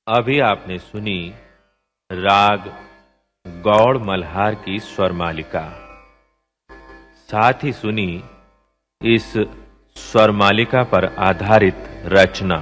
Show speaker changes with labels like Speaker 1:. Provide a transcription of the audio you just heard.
Speaker 1: अभी आपने सुनी राग गौड़ मल्हार की स्वर मालिका, साथ ही सुनी इस स्वर मालिका पर आधारित रचना।